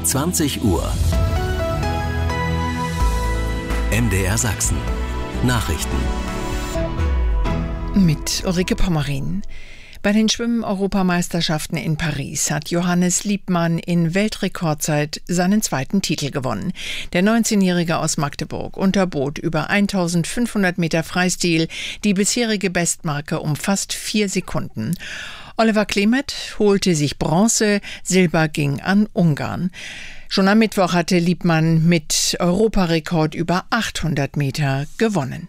20 Uhr. MDR Sachsen. Nachrichten. Mit Ulrike Pommerin. Bei den Schwimmen-Europameisterschaften in Paris hat Johannes Liebmann in Weltrekordzeit seinen zweiten Titel gewonnen. Der 19-Jährige aus Magdeburg unterbot über 1500 Meter Freistil die bisherige Bestmarke um fast 4 Sekunden. Oliver Klemet holte sich Bronze, Silber ging an Ungarn. Schon am Mittwoch hatte Liebmann mit Europarekord über 800 Meter gewonnen.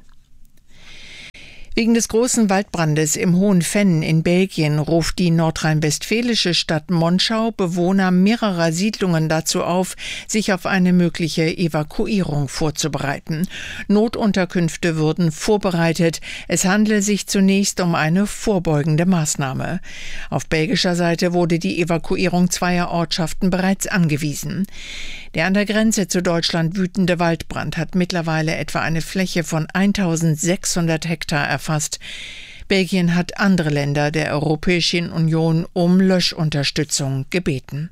Wegen des großen Waldbrandes im Hohen Venn in Belgien ruft die nordrhein-westfälische Stadt Monschau Bewohner mehrerer Siedlungen dazu auf, sich auf eine mögliche Evakuierung vorzubereiten. Notunterkünfte würden vorbereitet. Es handle sich zunächst um eine vorbeugende Maßnahme. Auf belgischer Seite wurde die Evakuierung zweier Ortschaften bereits angewiesen. Der an der Grenze zu Deutschland wütende Waldbrand hat mittlerweile etwa eine Fläche von 1600 Hektar erfasst. Belgien hat andere Länder der Europäischen Union um Löschunterstützung gebeten.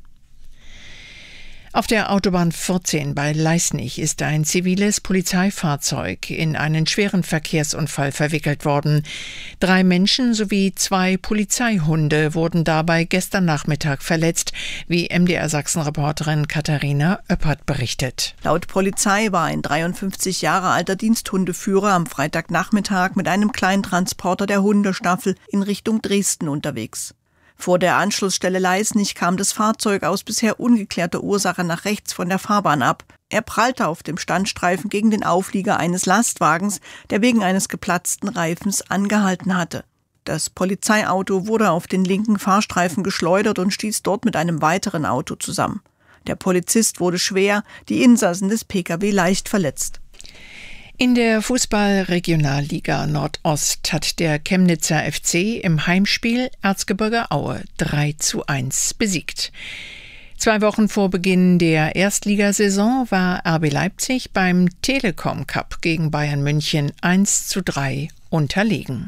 Auf der Autobahn 14 bei Leisnig ist ein ziviles Polizeifahrzeug in einen schweren Verkehrsunfall verwickelt worden. 3 Menschen sowie 2 Polizeihunde wurden dabei gestern Nachmittag verletzt, wie MDR-Sachsen-Reporterin Katharina Oeppert berichtet. Laut Polizei war ein 53 Jahre alter Diensthundeführer am Freitagnachmittag mit einem kleinen Transporter der Hundestaffel in Richtung Dresden unterwegs. Vor der Anschlussstelle Leisnig kam das Fahrzeug aus bisher ungeklärter Ursache nach rechts von der Fahrbahn ab. Er prallte auf dem Standstreifen gegen den Auflieger eines Lastwagens, der wegen eines geplatzten Reifens angehalten hatte. Das Polizeiauto wurde auf den linken Fahrstreifen geschleudert und stieß dort mit einem weiteren Auto zusammen. Der Polizist wurde schwer, die Insassen des Pkw leicht verletzt. In der Fußball-Regionalliga Nordost hat der Chemnitzer FC im Heimspiel Erzgebirge Aue 3:1 besiegt. 2 Wochen vor Beginn der Erstligasaison war RB Leipzig beim Telekom Cup gegen Bayern München 1:3 unterlegen.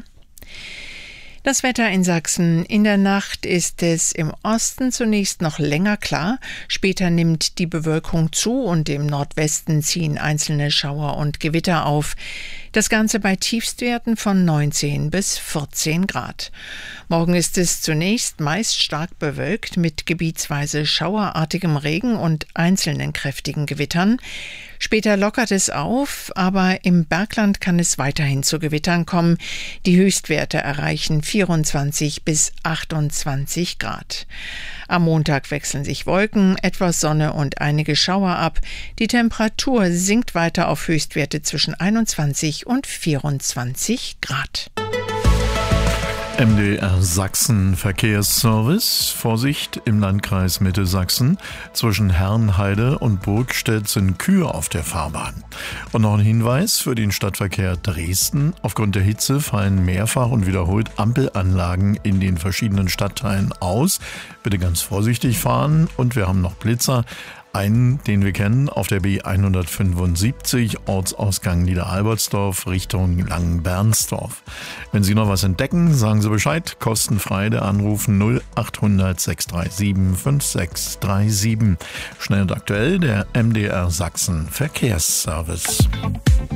Das Wetter in Sachsen. In der Nacht ist es im Osten zunächst noch länger klar. Später nimmt die Bewölkung zu und im Nordwesten ziehen einzelne Schauer und Gewitter auf. Das Ganze bei Tiefstwerten von 19 bis 14 Grad. Morgen ist es zunächst meist stark bewölkt mit gebietsweise schauerartigem Regen und einzelnen kräftigen Gewittern. Später lockert es auf, aber im Bergland kann es weiterhin zu Gewittern kommen. Die Höchstwerte erreichen 24 bis 28 Grad. Am Montag wechseln sich Wolken, etwas Sonne und einige Schauer ab. Die Temperatur sinkt weiter auf Höchstwerte zwischen 21 und 24 Grad. MDR Sachsen Verkehrsservice. Vorsicht im Landkreis Mitte Sachsen. Zwischen Herrenheide und Burgstedt sind Kühe auf der Fahrbahn. Und noch ein Hinweis für den Stadtverkehr Dresden. Aufgrund der Hitze fallen mehrfach und wiederholt Ampelanlagen in den verschiedenen Stadtteilen aus. Bitte ganz vorsichtig fahren und wir haben noch Blitzer. Einen, den wir kennen, auf der B175, Ortsausgang Niederalbertsdorf Richtung Langenbernsdorf. Wenn Sie noch was entdecken, sagen Sie Bescheid. Kostenfrei der Anruf 0800 637 5637. Schnell und aktuell der MDR Sachsen Verkehrsservice.